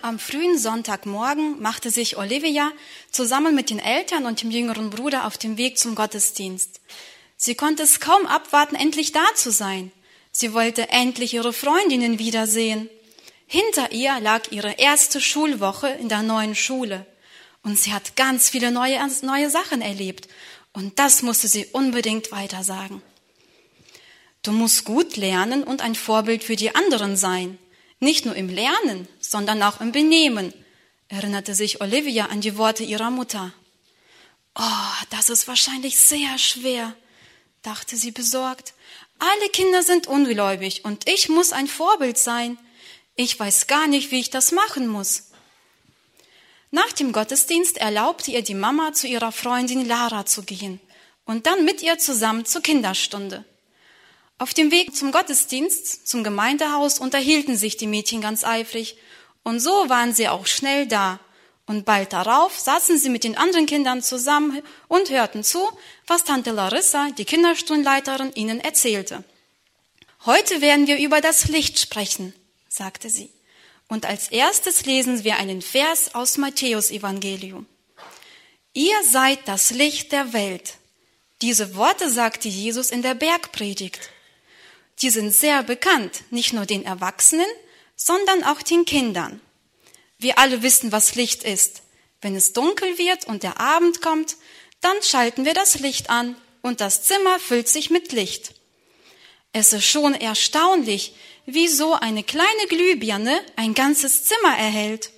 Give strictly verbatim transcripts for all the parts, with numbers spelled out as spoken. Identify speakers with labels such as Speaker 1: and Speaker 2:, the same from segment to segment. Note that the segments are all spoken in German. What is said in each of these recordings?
Speaker 1: Am frühen Sonntagmorgen machte sich Olivia zusammen mit den Eltern und dem jüngeren Bruder auf den Weg zum Gottesdienst. Sie konnte es kaum abwarten, endlich da zu sein. Sie wollte endlich ihre Freundinnen wiedersehen. Hinter ihr lag ihre erste Schulwoche in der neuen Schule. Und sie hat ganz viele neue, neue Sachen erlebt. Und das musste sie unbedingt weitersagen. Du musst gut lernen und ein Vorbild für die anderen sein. Nicht nur im Lernen, sondern auch im Benehmen, erinnerte sich Olivia an die Worte ihrer Mutter. Oh, das ist wahrscheinlich sehr schwer, dachte sie besorgt. Alle Kinder sind ungläubig und ich muss ein Vorbild sein. Ich weiß gar nicht, wie ich das machen muss. Nach dem Gottesdienst erlaubte ihr die Mama, zu ihrer Freundin Lara zu gehen und dann mit ihr zusammen zur Kinderstunde. Auf dem Weg zum Gottesdienst, zum Gemeindehaus, unterhielten sich die Mädchen ganz eifrig. Und so waren sie auch schnell da. Und bald darauf saßen sie mit den anderen Kindern zusammen und hörten zu, was Tante Larissa, die Kinderstundenleiterin, ihnen erzählte. Heute werden wir über das Licht sprechen, sagte sie. Und als erstes lesen wir einen Vers aus Matthäus-Evangelium. Ihr seid das Licht der Welt. Diese Worte sagte Jesus in der Bergpredigt. Die sind sehr bekannt, nicht nur den Erwachsenen, sondern auch den Kindern. Wir alle wissen, was Licht ist. Wenn es dunkel wird und der Abend kommt, dann schalten wir das Licht an und das Zimmer füllt sich mit Licht. Es ist schon erstaunlich, wie so eine kleine Glühbirne ein ganzes Zimmer erhält.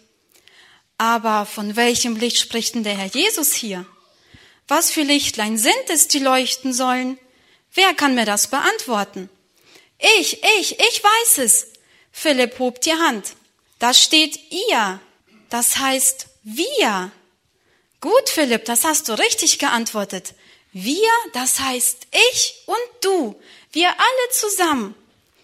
Speaker 1: Aber von welchem Licht spricht denn der Herr Jesus hier? Was für Lichtlein sind es, die leuchten sollen? Wer kann mir das beantworten? Ich, ich, ich weiß es. Philipp hob die Hand. Da steht ihr. Das heißt wir. Gut, Philipp, das hast du richtig geantwortet. Wir, das heißt ich und du. Wir alle zusammen.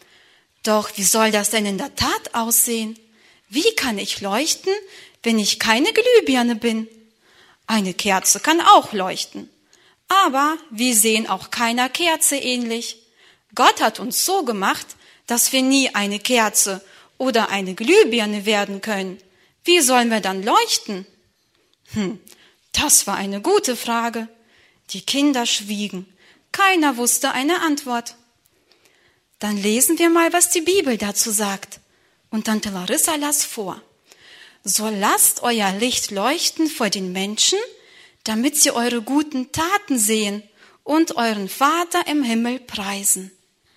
Speaker 1: Doch wie soll das denn in der Tat aussehen? Wie kann ich leuchten, wenn ich keine Glühbirne bin? Eine Kerze kann auch leuchten. Aber wir sehen auch keiner Kerze ähnlich. Gott hat uns so gemacht, dass wir nie eine Kerze oder eine Glühbirne werden können. Wie sollen wir dann leuchten? Hm, das war eine gute Frage. Die Kinder schwiegen. Keiner wusste eine Antwort. Dann lesen wir mal, was die Bibel dazu sagt. Und Tante Larissa las vor. So lasst euer Licht leuchten vor den Menschen, damit sie eure guten Taten sehen und euren Vater im Himmel preisen.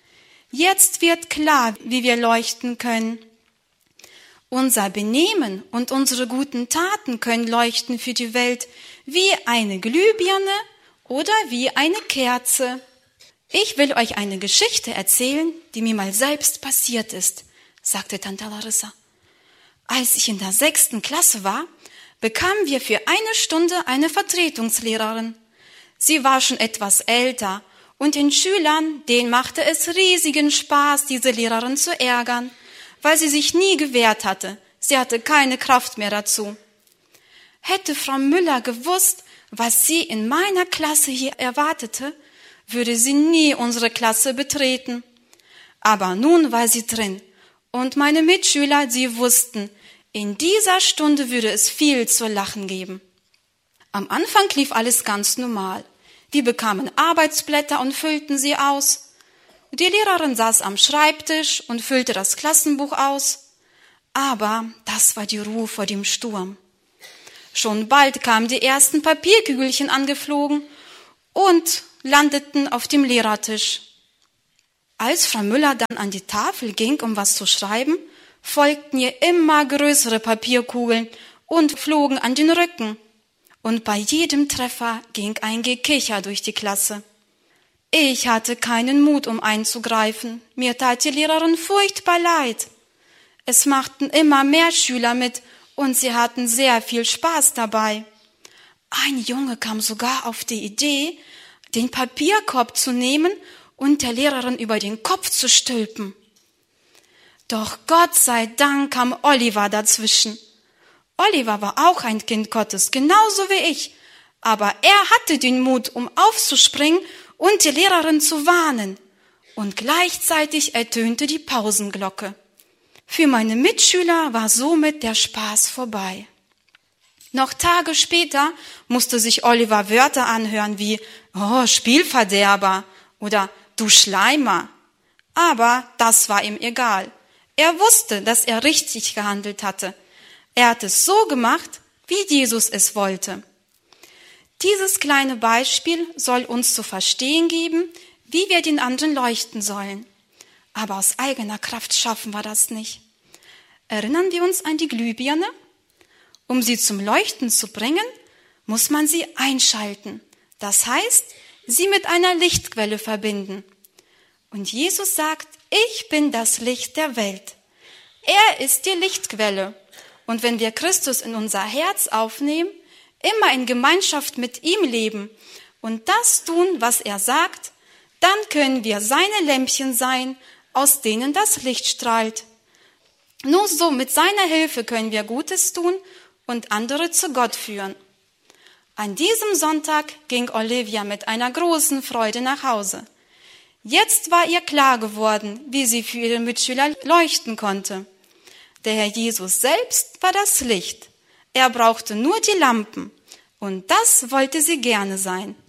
Speaker 1: Jetzt wird klar, wie wir leuchten können. Unser Benehmen und unsere guten Taten können leuchten für die Welt wie eine Glühbirne oder wie eine Kerze. Ich will euch eine Geschichte erzählen, die mir mal selbst passiert ist, sagte Tante Larissa. Als ich in der sechsten Klasse war, bekamen wir für eine Stunde eine Vertretungslehrerin. Sie war schon etwas älter und den Schülern, denen machte es riesigen Spaß, diese Lehrerin zu ärgern, weil sie sich nie gewehrt hatte. Sie hatte keine Kraft mehr dazu. Hätte Frau Müller gewusst, was sie in meiner Klasse hier erwartete, würde sie nie unsere Klasse betreten. Aber nun war sie drin und meine Mitschüler, sie wussten, in dieser Stunde würde es viel zu lachen geben. Am Anfang lief alles ganz normal. Wir bekamen Arbeitsblätter und füllten sie aus. Die Lehrerin saß am Schreibtisch und füllte das Klassenbuch aus. Aber das war die Ruhe vor dem Sturm. Schon bald kamen die ersten Papierkügelchen angeflogen und landeten auf dem Lehrertisch. Als Frau Müller dann an die Tafel ging, um was zu schreiben, folgten ihr immer größere Papierkugeln und flogen an den Rücken. Und bei jedem Treffer ging ein Gekicher durch die Klasse. Ich hatte keinen Mut, um einzugreifen. Mir tat die Lehrerin furchtbar leid. Es machten immer mehr Schüler mit und sie hatten sehr viel Spaß dabei. Ein Junge kam sogar auf die Idee, den Papierkorb zu nehmen und der Lehrerin über den Kopf zu stülpen. Doch Gott sei Dank kam Oliver dazwischen. Oliver war auch ein Kind Gottes, genauso wie ich. Aber er hatte den Mut, um aufzuspringen und die Lehrerin zu warnen. Und gleichzeitig ertönte die Pausenglocke. Für meine Mitschüler war somit der Spaß vorbei. Noch Tage später musste sich Oliver Wörter anhören wie "Oh, Spielverderber" oder "Du Schleimer". Aber das war ihm egal. Er wusste, dass er richtig gehandelt hatte. Er hat es so gemacht, wie Jesus es wollte. Dieses kleine Beispiel soll uns zu verstehen geben, wie wir den anderen leuchten sollen. Aber aus eigener Kraft schaffen wir das nicht. Erinnern wir uns an die Glühbirne? Um sie zum Leuchten zu bringen, muss man sie einschalten. Das heißt, sie mit einer Lichtquelle verbinden. Und Jesus sagt, ich bin das Licht der Welt. Er ist die Lichtquelle. Und wenn wir Christus in unser Herz aufnehmen, immer in Gemeinschaft mit ihm leben und das tun, was er sagt, dann können wir seine Lämpchen sein, aus denen das Licht strahlt. Nur so mit seiner Hilfe können wir Gutes tun und andere zu Gott führen. An diesem Sonntag ging Olivia mit einer großen Freude nach Hause. Jetzt war ihr klar geworden, wie sie für ihre Mitschüler leuchten konnte. Der Herr Jesus selbst war das Licht. Er brauchte nur die Lampen. Und das wollte sie gerne sein.